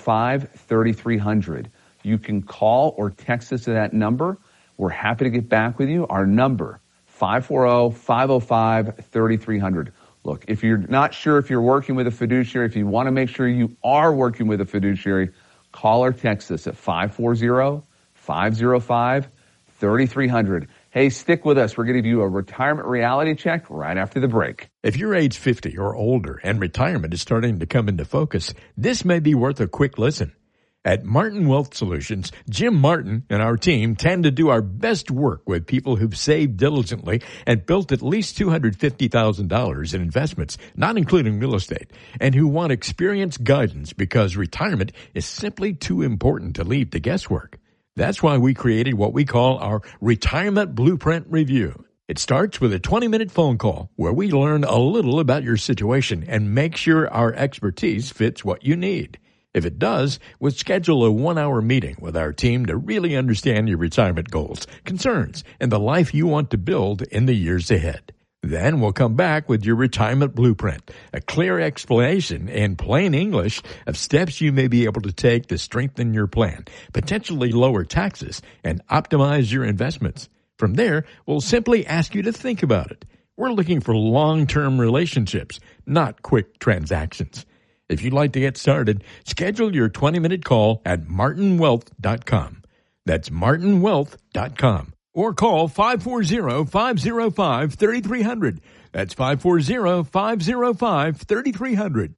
505-3300. You can call or text us at that number. We're happy to get back with you. Our number, 540-505-3300. Look, if you're not sure if you're working with a fiduciary, if you want to make sure you are working with a fiduciary, call or text us at 540-505-3300. Hey, stick with us. We're going to give you a retirement reality check right after the break. If you're age 50 or older and retirement is starting to come into focus, this may be worth a quick listen. At Martin Wealth Solutions, Jim Martin and our team tend to do our best work with people who've saved diligently and built at least $250,000 in investments, not including real estate, and who want experienced guidance because retirement is simply too important to leave to guesswork. That's why we created what we call our Retirement Blueprint Review. It starts with a 20-minute phone call where we learn a little about your situation and make sure our expertise fits what you need. If it does, we'll schedule a 1-hour meeting with our team to really understand your retirement goals, concerns, and the life you want to build in the years ahead. Then we'll come back with your retirement blueprint, a clear explanation in plain English of steps you may be able to take to strengthen your plan, potentially lower taxes, and optimize your investments. From there, we'll simply ask you to think about it. We're looking for long-term relationships, not quick transactions. If you'd like to get started, schedule your 20-minute call at martinwealth.com. That's martinwealth.com. Or call 540-505-3300. That's 540-505-3300.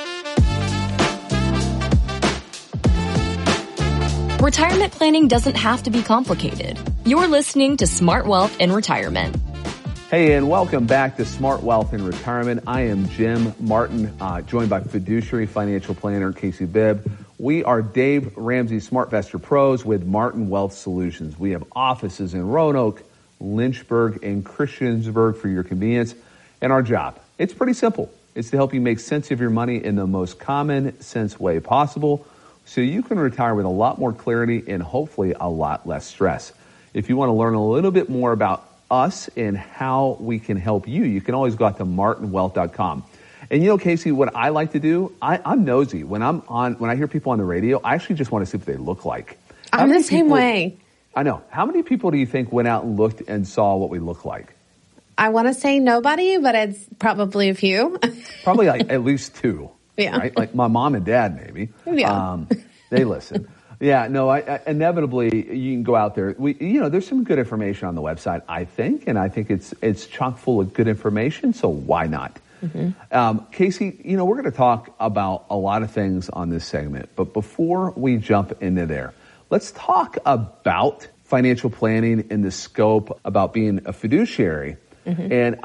Retirement planning doesn't have to be complicated. You're listening to Smart Wealth in Retirement. Hey, and welcome back to Smart Wealth in Retirement. I am Jim Martin, joined by fiduciary financial planner Casey Bibb. We are Dave Ramsey SmartVestor Pros with Martin Wealth Solutions. We have offices in Roanoke, Lynchburg, and Christiansburg for your convenience. And our job, it's pretty simple. It's to help you make sense of your money in the most common sense way possible so you can retire with a lot more clarity and hopefully a lot less stress. If you want to learn a little bit more about us and how we can help you, you can always go out to martinwealth.com. And you know, Casey, what I like to do, I'm nosy. When I hear people on the radio, I actually just want to see what they look like. I'm the same way. I know. How many people do you think went out and looked and saw what we look like? I want to say nobody, but it's probably a few. Probably like at least two. Yeah. Right? Like my mom and dad, maybe. Yeah. They listen. Yeah, no, I inevitably you can go out there. There's some good information on the website, I think, and I think it's chock full of good information, so why not? Mm-hmm. Casey, we're going to talk about a lot of things on this segment, but before we jump into there, let's talk about financial planning in the scope about being a fiduciary. Mm-hmm. And,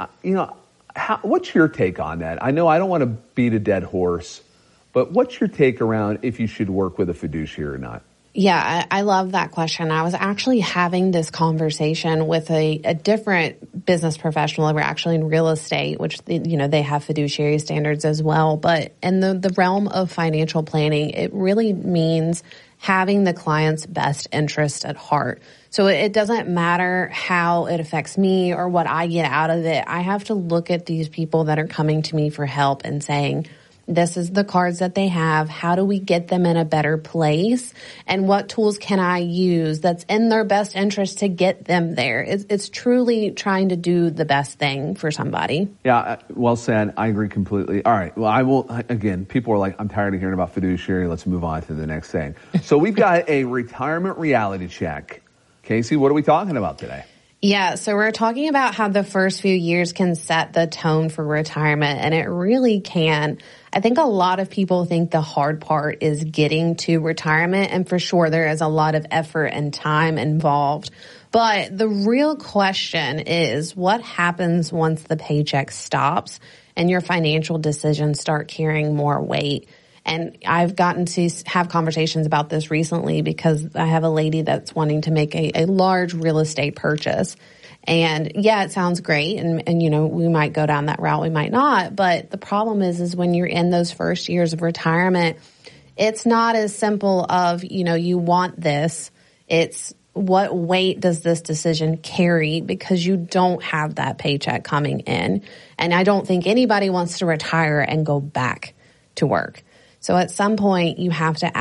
what's your take on that? I know I don't want to beat a dead horse, but what's your take around if you should work with a fiduciary or not? Yeah, I love that question. I was actually having this conversation with a different business professional. We're actually in real estate, which, they have fiduciary standards as well. But in the realm of financial planning, it really means having the client's best interest at heart. So it doesn't matter how it affects me or what I get out of it. I have to look at these people that are coming to me for help and saying, this is the cards that they have. How do we get them in a better place? And what tools can I use that's in their best interest to get them there? It's truly trying to do the best thing for somebody. Yeah, well said. I agree completely. All right. Well, I will, again, people are like, I'm tired of hearing about fiduciary. Let's move on to the next thing. So we've got a retirement reality check. Casey, what are we talking about today? Yeah, so we're talking about how the first few years can set the tone for retirement, and it really can. I think a lot of people think the hard part is getting to retirement, and for sure there is a lot of effort and time involved. But the real question is, what happens once the paycheck stops and your financial decisions start carrying more weight? And I've gotten to have conversations about this recently because I have a lady that's wanting to make a large real estate purchase. And yeah, it sounds great. And we might go down that route. We might not. But the problem is when you're in those first years of retirement, it's not as simple of, you want this. It's what weight does this decision carry because you don't have that paycheck coming in. And I don't think anybody wants to retire and go back to work. So at some point, you have to